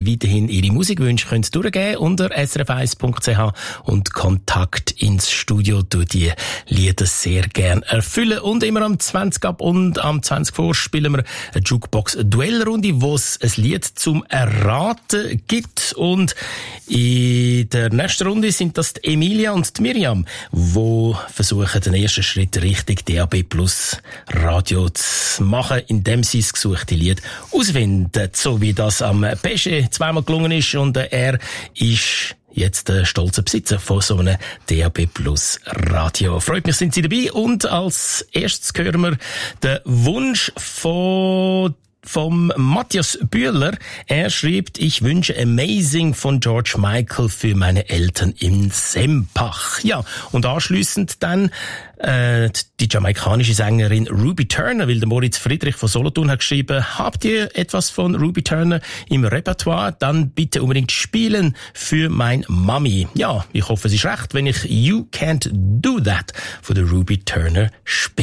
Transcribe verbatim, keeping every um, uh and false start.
weiterhin ihre Musikwünsche können durchgeben unter s r f eins punkt c h und Kontakt ins Studio durch die Lieder sehr gern erfüllen. Und immer am zwanzig ab und am zwanzig vor spielen wir eine Jukebox-Duellrunde, wo es ein Lied zum Erraten gibt. Und in der nächsten Runde sind das die Emilia und die Miriam, die versuchen, den ersten Schritt Richtung D A B Plus Radio zu machen, indem sie das gesuchte Lied ausfinden. So wie das am Pesche zweimal gelungen ist und er ist jetzt der stolze Besitzer von so einem D A B Plus Radio. Freut mich, sind Sie dabei. Und als erstes hören wir den Wunsch von vom Matthias Bühler. Er schreibt, ich wünsche Amazing von George Michael für meine Eltern in Sempach. Ja, und anschliessend dann äh, die jamaikanische Sängerin Ruby Turner, weil der Moritz Friedrich von Solothurn hat geschrieben, habt ihr etwas von Ruby Turner im Repertoire? Dann bitte unbedingt spielen für mein Mami. Ja, ich hoffe, es ist recht, wenn ich You Can't Do That von der Ruby Turner spiele.